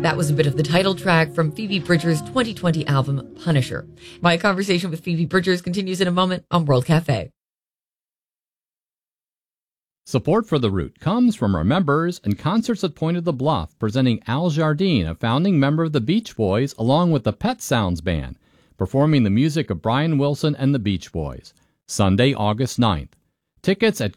That was a bit of the title track from Phoebe Bridgers' 2020 album, Punisher. My conversation with Phoebe Bridgers continues in a moment on World Cafe. Support for The Root comes from our members and Concerts at Point of the Bluff, presenting Al Jardine, a founding member of the Beach Boys, along with the Pet Sounds Band, performing the music of Brian Wilson and the Beach Boys. Sunday, August 9th. Tickets at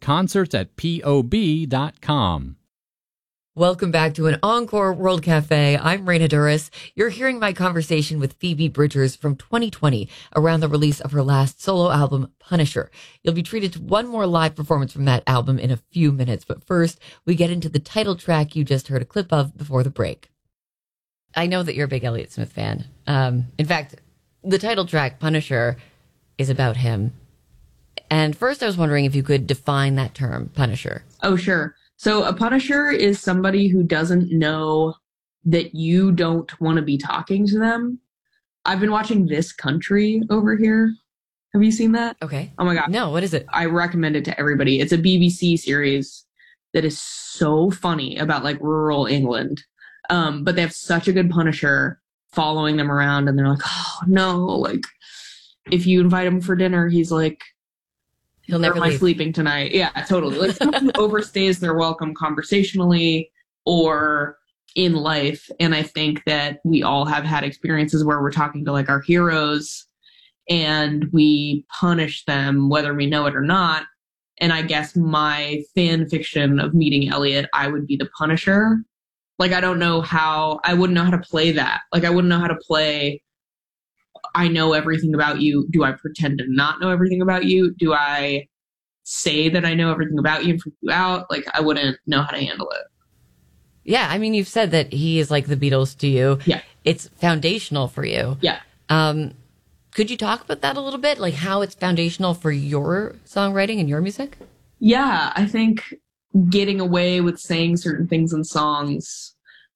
concerts@pob.com. Welcome back to an Encore World Cafe. I'm Raina Duras. You're hearing my conversation with Phoebe Bridgers from 2020 around the release of her last solo album, Punisher. You'll be treated to one more live performance from that album in a few minutes. But first, we get into the title track you just heard a clip of before the break. I know that you're a big Elliott Smith fan. In fact, the title track, Punisher, is about him. And first, I was wondering if you could define that term, Punisher. Oh, sure. So a Punisher is somebody who doesn't know that you don't want to be talking to them. I've been watching This Country over here. Have you seen that? Okay. Oh my God. No, what is it? I recommend it to everybody. It's a BBC series that is so funny about like rural England. But they have such a good Punisher following them around, and they're like, oh no, like if you invite him for dinner, he's like, he'll never leave. Sleeping tonight. Yeah, totally. Like someone who overstays their welcome conversationally or in life. And I think that we all have had experiences where we're talking to like our heroes and we punish them whether we know it or not. And I guess my fan fiction of meeting Elliott, I would be the Punisher. Like, I wouldn't know how to play that. Like, I wouldn't know how to play, I know everything about you. Do I pretend to not know everything about you? Do I say that I know everything about you and freak you out? Like, I wouldn't know how to handle it. Yeah, I mean, you've said that he is like the Beatles to you. Yeah. It's foundational for you. Yeah. Could you talk about that a little bit? Like how it's foundational for your songwriting and your music? Yeah, I think getting away with saying certain things in songs,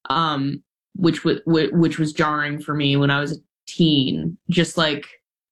which was jarring for me when I was a teen. Just like,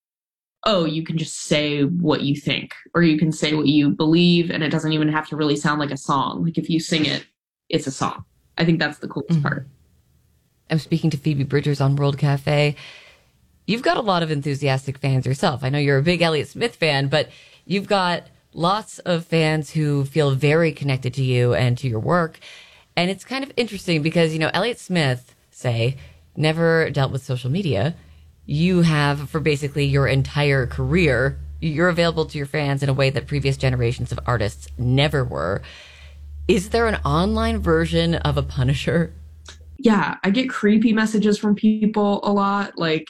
oh, you can just say what you think, or you can say what you believe, and it doesn't even have to really sound like a song. Like if you sing it, it's a song. I think that's the coolest part. I'm speaking to Phoebe Bridgers on World Cafe. You've got a lot of enthusiastic fans yourself. I know you're a big Elliott Smith fan, but you've got lots of fans who feel very connected to you and to your work. And it's kind of interesting because, you know, Elliott Smith, say, never dealt with social media. You have for basically your entire career. You're available to your fans in a way that previous generations of artists never were. Is there an online version of a Punisher? Yeah, I get creepy messages from people a lot, like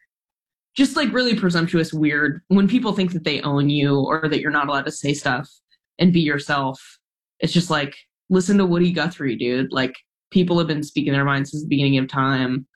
just like really presumptuous, weird, when people think that they own you or that you're not allowed to say stuff and be yourself. It's just like, listen to Woody Guthrie, dude. Like, people have been speaking their minds since the beginning of time.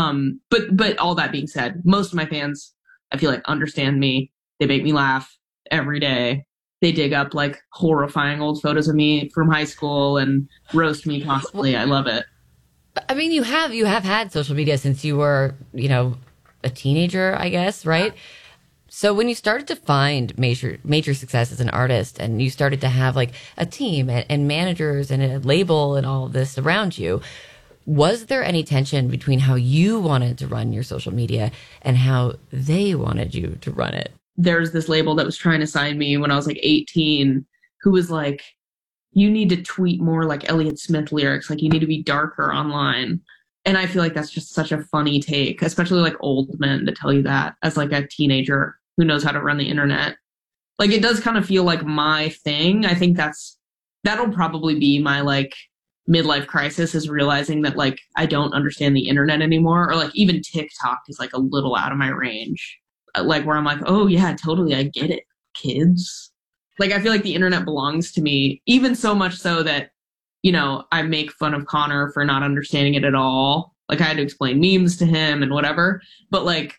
But all that being said, most of my fans, I feel like, understand me. They make me laugh every day. They dig up like horrifying old photos of me from high school and roast me constantly. I love it. I mean, you have had social media since you were, you know, a teenager, I guess, right? So when you started to find major success as an artist and you started to have like a team and managers and a label and all of this around you, was there any tension between how you wanted to run your social media and how they wanted you to run it? There's this label that was trying to sign me when I was like 18 who was like, you need to tweet more like Elliott Smith lyrics. Like, you need to be darker online. And I feel like that's just such a funny take, especially like old men to tell you that as like a teenager who knows how to run the internet. Like, it does kind of feel like my thing. I think that'll probably be my like midlife crisis, is realizing that like I don't understand the internet anymore, or like even TikTok is like a little out of my range. Like where I'm like, oh yeah, totally, I get it, kids. Like, I feel like the internet belongs to me, even so much so that, you know, I make fun of Connor for not understanding it at all. Like, I had to explain memes to him and whatever. But like,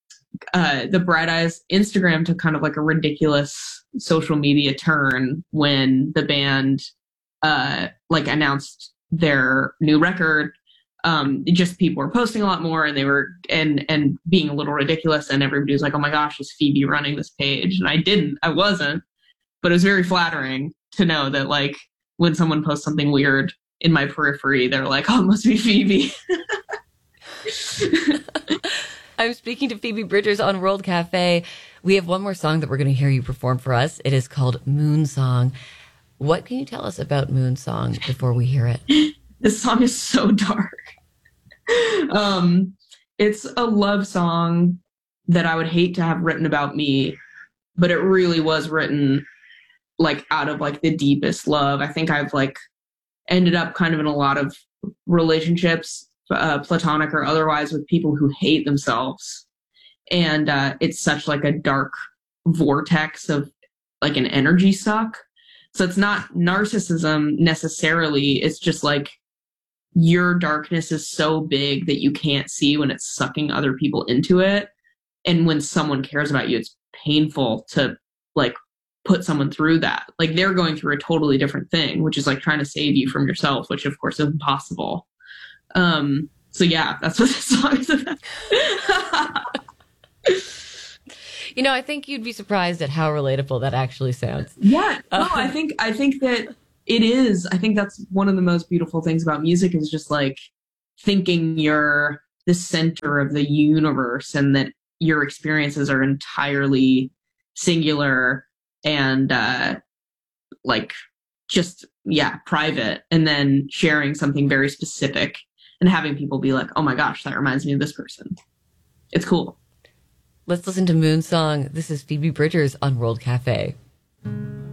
the Bright Eyes Instagram took kind of like a ridiculous social media turn when the band like announced their new record. Just people were posting a lot more, and they were and being a little ridiculous, and everybody was like, oh my gosh, is Phoebe running this page? And I wasn't, but it was very flattering to know that like when someone posts something weird in my periphery, they're like, oh, it must be Phoebe. I'm speaking to Phoebe Bridgers on World Cafe. We have one more song that we're going to hear you perform for us. It is called Moon Song. What can you tell us about Moon Song before we hear it? This song is so dark. It's a love song that I would hate to have written about me, but it really was written like out of like the deepest love. I think I've like ended up kind of in a lot of relationships, platonic or otherwise, with people who hate themselves. And it's such like a dark vortex of like an energy suck. So it's not narcissism necessarily. It's just like your darkness is so big that you can't see when it's sucking other people into it. And when someone cares about you, it's painful to like put someone through that. Like they're going through a totally different thing, which is like trying to save you from yourself, which of course is impossible. So yeah, that's what this song is about. You know, I think you'd be surprised at how relatable that actually sounds. Yeah, no, I think that it is. I think that's one of the most beautiful things about music is just like thinking you're the center of the universe and that your experiences are entirely singular and like just private, and then sharing something very specific and having people be like, oh my gosh, that reminds me of this person. It's cool. Let's listen to Moon Song. This is Phoebe Bridgers on World Cafe.